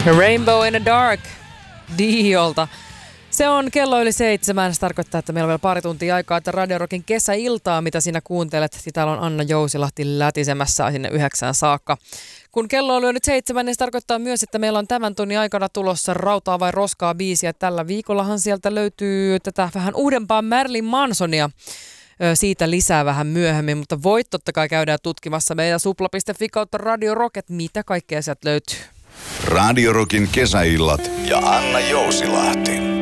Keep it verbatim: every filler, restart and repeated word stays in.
Rainbow in the Dark Diolta. Se on kello yli seitsemän. Se tarkoittaa, että meillä on vielä pari tuntia aikaa, että Radio Rockin kesäiltaa, mitä sinä kuuntelet. Täällä on Anna Jousilahti lätisemässä sinne yhdeksään saakka. Kun kello on lyönyt seitsemän, niin se tarkoittaa myös, että meillä on tämän tunnin aikana tulossa Rautaa vai roskaa -biisiä. Tällä viikollahan sieltä löytyy tätä vähän uudempaa Marilyn Mansonia. Siitä lisää vähän myöhemmin, mutta voit totta kai käydä tutkimassa meidän supla piste fi kautta Radio Rock, että mitä kaikkea sieltä löytyy. Radio Rockin kesäillat ja Anna Jousilahti.